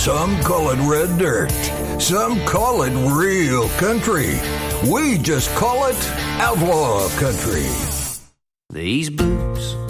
Some call it red dirt. Some call it real country. We just call it outlaw country. These boots